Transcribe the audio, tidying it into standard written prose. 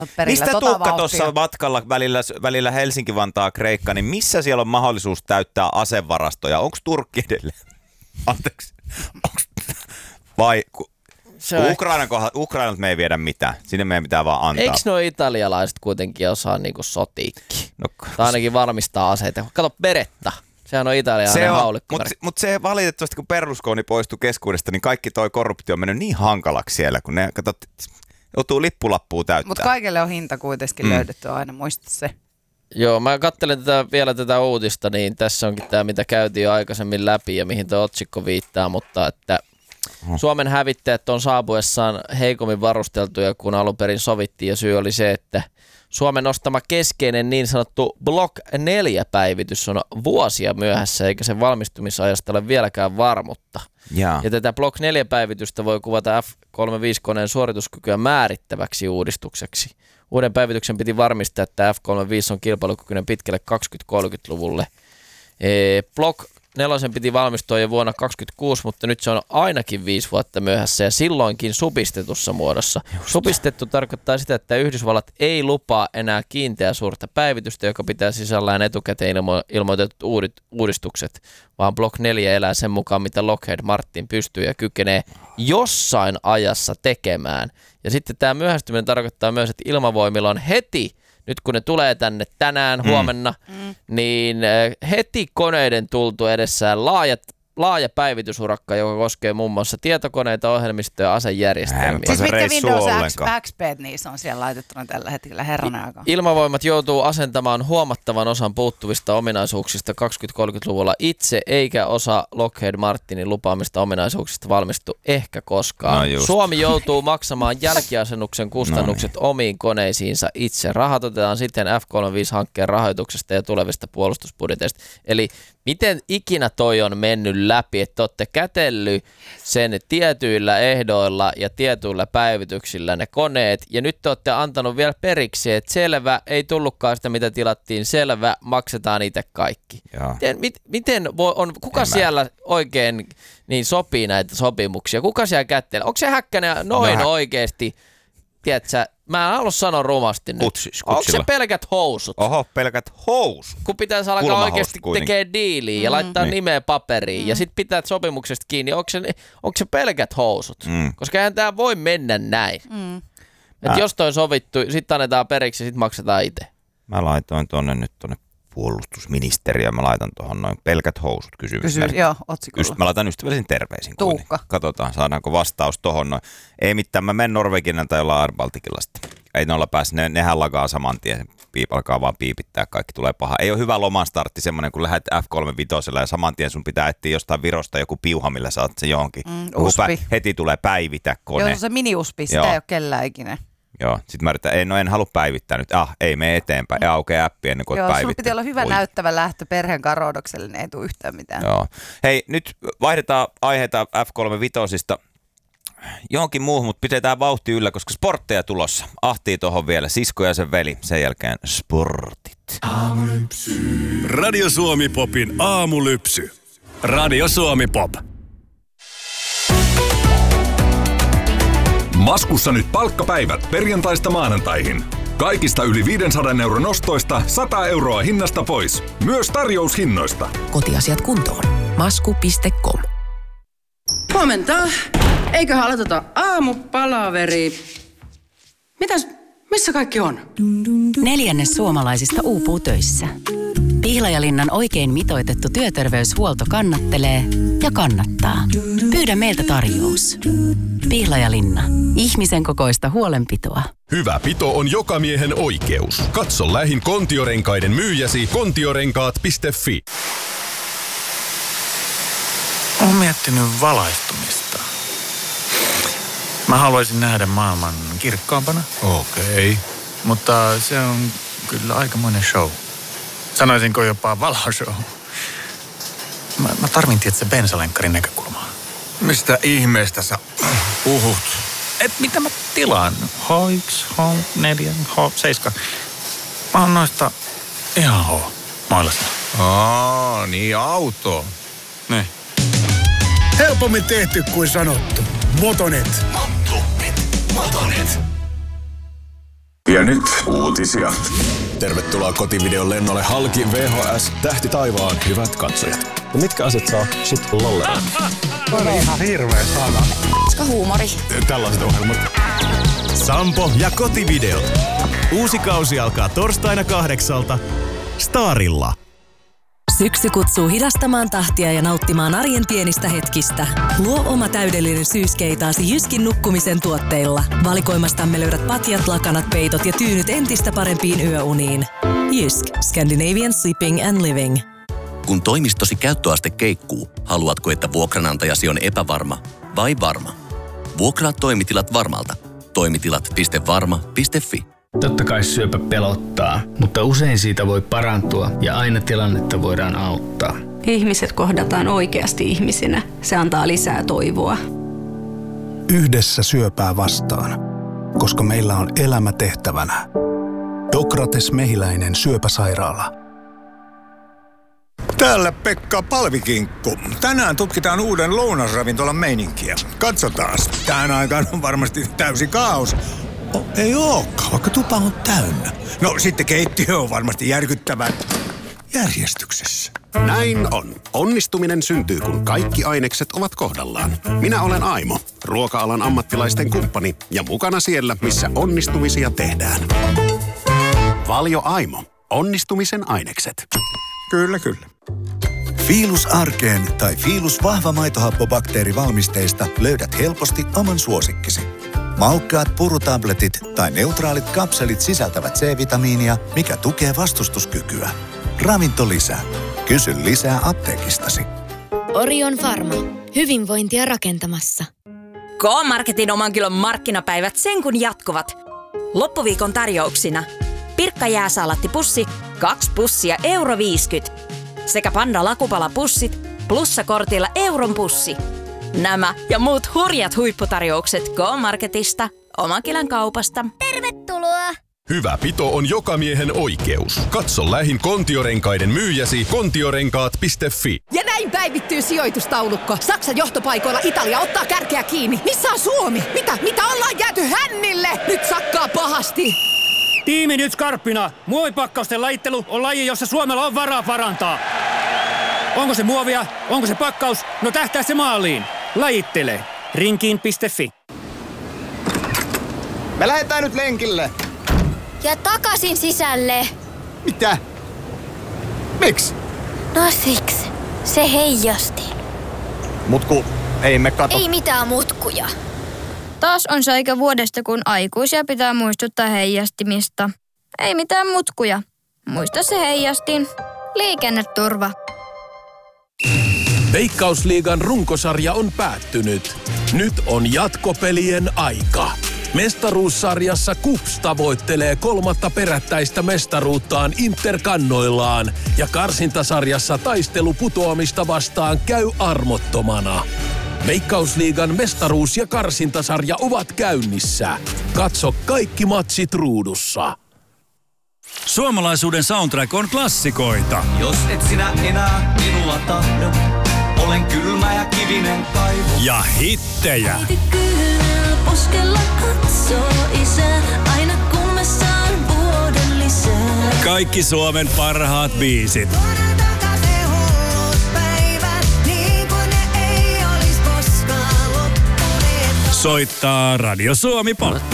Mistä Tuukka tuossa matkalla välillä Helsinki-Vantaa-Kreikka, niin missä siellä on mahdollisuus täyttää asevarastoja? Onko Turkki edelleen? Anteeksi. Vai Ukrainalta me ei viedä mitään. Sinne meidän pitää vaan antaa. Eikö nuo italialaiset kuitenkin osaa niinku sotiikki? Tai ainakin varmistaa aseita. Kato Beretta. Sehän on italialainen haulikko. Mutta se valitettavasti, kun Berlusconi poistui keskuudesta, niin kaikki toi korruptio on mennyt niin hankalaksi siellä, kun ne joutuu lippulappuun täyttää. Mutta kaikille on hinta kuitenkin löydetty aina, muista se. Joo, mä katselen vielä tätä uutista, niin tässä onkin tämä, mitä käytiin jo aikaisemmin läpi ja mihin tuo otsikko viittaa, mutta että Suomen hävittäjät on saapuessaan heikommin varusteltuja kuin alun perin sovittiin, ja syy oli se, että Suomen ostama keskeinen niin sanottu Block 4-päivitys on vuosia myöhässä, eikä sen valmistumisajasta ole vieläkään varmuutta. Ja tätä Block 4-päivitystä voi kuvata F-35-koneen suorituskykyä määrittäväksi uudistukseksi. Uuden päivityksen piti varmistaa, että F-35 on kilpailukykyinen pitkälle 2030-luvulle. Block 4 piti valmistua jo vuonna 2026, mutta nyt se on ainakin 5 vuotta myöhässä ja silloinkin supistetussa muodossa. Supistettu tarkoittaa sitä, että Yhdysvallat ei lupaa enää kiinteää suurta päivitystä, joka pitää sisällään etukäteen ilmoitetut uudistukset, vaan Block 4 elää sen mukaan, mitä Lockheed Martin pystyy ja kykenee jossain ajassa tekemään. Ja sitten tämä myöhästyminen tarkoittaa myös, että ilmavoimilla on heti, nyt kun ne tulee tänään, huomenna, niin heti koneiden tultu edessään laaja päivitysurakka, joka koskee muun muassa tietokoneita, ohjelmistoja ja asejärjestelmiä. Siis mitkä Windows XP niissä on siellä laitettuna tällä hetkellä, herranen aika? Ilmavoimat joutuu asentamaan huomattavan osan puuttuvista ominaisuuksista 2030-luvulla itse, eikä osa Lockheed Martinin lupaamista ominaisuuksista valmistu ehkä koskaan. Suomi joutuu maksamaan jälkiasennuksen kustannukset omiin koneisiinsa itse. Rahat otetaan sitten F-35-hankkeen rahoituksesta ja tulevista puolustusbudjeteista. Eli miten ikinä toi on mennyt läpi, että olette kätellyt sen tietyillä ehdoilla ja tietyillä päivityksillä ne koneet, ja nyt te olette antanut vielä periksi, että selvä, ei tullutkaan sitä mitä tilattiin, selvä, maksetaan itse kaikki. Kuka siellä oikein niin sopii näitä sopimuksia? Kuka siellä kättelee? Onko se Häkkänen oikeasti, tiedätkö, mä en halua sanoa rumasti nyt. Onko se pelkät housut? Oho, pelkät housut. Kun pitäisi alkaa oikeasti tekemään diiliä ja laittaa nimeä paperiin ja sit pitää sopimuksesta kiinni, onko se pelkät housut? Koska eihän tää voi mennä näin. Että jos toi sovittu, sit annetaan periksi ja sit maksetaan itse. Mä laitoin tonne puolustusministeriö, mä laitan tuohon noin pelkät housut kysymysmerkki. Joo, otsikolla. Mä laitan ystävällisin terveisin. Tuukka. Katsotaan, saadaanko vastaus tohon noin. Ei mitään, mä menen Norveginan tai jollain Arbaltikilla sitten. Ei noilla pääse, nehän lakaa saman tien. Alkaa vaan piipittää, kaikki tulee paha. Ei ole hyvä lomastartti semmoinen, kun lähdet F-35 ja saman tien sun pitää etsiä jostain Virosta joku piuha, millä saat se johonkin. Heti tulee päivitä kone. Joo, se mini-uspi, sitä ei ole kellään ikinä. Joo, sit mä yritän, en halua päivittää nyt. Ei mene eteenpäin. Ei aukea appi ennen kuin päivittää. Joo, sulla piti olla hyvä näyttävä lähtö perheen karodokselle, niin ei tule yhtään mitään. Joo. Hei, nyt vaihdetaan aiheita F-35. Johonkin muuhun, mutta pidetään vauhti yllä, koska sportteja tulossa. Ahtii tohon vielä, sisko ja sen veli. Sen jälkeen sportit. Aamulypsy. Radio Suomi Popin aamulypsy. Radio Suomi Pop. Maskussa nyt palkkapäivät perjantaista maanantaihin. Kaikista yli 500 euron ostoista 100 euroa hinnasta pois. Myös tarjoushinnoista. Kotiasiat kuntoon. Masku.com. Huomenta. Eiköhän aloiteta aamupalaveri. Missä kaikki on? 4 suomalaisista uupuu töissä. Pihlajalinnan oikein mitoitettu työterveyshuolto kannattelee ja kannattaa. Pyydä meiltä tarjous. Pihlajalinna. Ihmisen kokoista huolenpitoa. Hyvä pito on jokamiehen oikeus. Katso lähin Kontiorenkaiden myyjäsi kontiorenkaat.fi. Olen miettinyt valaistumista. Mä haluaisin nähdä maailman kirkkaampana. Okei. Mutta se on kyllä aikamoinen show. Sanoisinko jopa valoshow. Mä tarvin tietysti bensalenkkarin näkökulmaa. Mistä ihmeestä sä puhut? Mitä mä tilaan? H1, H4, H7. Mä oon noista ihan H-mailasta. Niin auto. Ne. Helpommin tehty kuin sanottu. Motonet. Motonet. Ja nyt uutisia. Tervetuloa kotivideon lennolle halki VHS Tähti taivaan hyvät katsojat. No mitkä asiat saa sit lollella? On ihan hirveä sana. Koska huumori. Tällaiset ohjelmat. Sampo ja kotivideot. Uusi kausi alkaa torstaina 8:00 Starilla. Syksy kutsuu hidastamaan tahtia ja nauttimaan arjen pienistä hetkistä. Luo oma täydellinen syyskeitaasi Jyskin nukkumisen tuotteilla. Valikoimastamme löydät patjat, lakanat, peitot ja tyynyt entistä parempiin yöuniin. Jysk. Scandinavian Sleeping and Living. Kun toimistosi käyttöaste keikkuu, haluatko, että vuokranantajasi on epävarma vai varma? Vuokraa toimitilat Varmalta. Toimitilat.varma.fi. Totta kai syöpä pelottaa, mutta usein siitä voi parantua ja aina tilannetta voidaan auttaa. Ihmiset kohdataan oikeasti ihmisinä. Se antaa lisää toivoa. Yhdessä syöpää vastaan, koska meillä on elämä tehtävänä. Dokrates Mehiläinen syöpäsairaala. Täällä Pekka Palvikinkku. Tänään tutkitaan uuden lounasravintolan meininkiä. Katsotaas. Tähän aikaan on varmasti täysi kaos. Ei olekaan, vaikka tupa on täynnä. No sitten keittiö on varmasti järkyttävän järjestyksessä. Näin on. Onnistuminen syntyy, kun kaikki ainekset ovat kohdallaan. Minä olen Aimo, ruoka-alan ammattilaisten kumppani ja mukana siellä, missä onnistumisia tehdään. Valio Aimo. Onnistumisen ainekset. Kyllä, kyllä. Fiilus Arkeen tai Fiilus vahva maitohappobakteerivalmisteista löydät helposti oman suosikkisi. Maukkaat purutabletit tai neutraalit kapselit sisältävät C-vitamiinia, mikä tukee vastustuskykyä. Ravintolisä. Kysy lisää apteekistasi. Orion Pharma. Hyvinvointia rakentamassa. K-Marketin oman kilon markkinapäivät sen kun jatkuvat. Loppuviikon tarjouksina. Pirkka jääsaalattipussi, 2 pussia €50. Sekä Panda lakupalapussit, plussakortilla euron pussi. Nämä ja muut hurjat huipputarjoukset K-Marketista, Omakilän kaupasta. Tervetuloa! Hyvä pito on jokamiehen oikeus. Katso lähin Kontiorenkaiden myyjäsi kontiorenkaat.fi. Ja näin päivittyy sijoitustaulukko. Saksan johtopaikoilla Italia ottaa kärkeä kiinni. Missä on Suomi? Mitä ollaan jääty hännille? Nyt sakkaa pahasti. Tiimi nyt skarppina. Muovipakkausten lajittelu on laji, jossa Suomella on varaa parantaa. Onko se muovia? Onko se pakkaus? No tähtää se maaliin. Lajittele. Rinkiin.fi. Me lähdetään nyt lenkille. Ja takaisin sisälle. Mitä? Miksi? No siksi. Se heijasti. Mutku, ei me kato. Ei mitään mutkuja. Taas on se aika vuodesta, kun aikuisia pitää muistuttaa heijastimista. Ei mitään mutkuja. Muista se heijastin. Liikenneturva. Veikkausliigan runkosarja on päättynyt. Nyt on jatkopelien aika. Mestaruussarjassa KuPS tavoittelee 3. perättäistä mestaruuttaan Interkannoillaan ja karsintasarjassa taistelu putoamista vastaan käy armottomana. Veikkausliigan mestaruus- ja karsintasarja ovat käynnissä. Katso kaikki matsit ruudussa. Suomalaisuuden soundtrack on klassikoita. Jos et sinä enää minua tahdo, olen kylmä ja kivinen kaivo. Ja hittejä. Poskella katsoo isä, aina kun mä saan vuoden lisää. Kaikki Suomen parhaat biisit. Soittaa Radio Suomi Pala.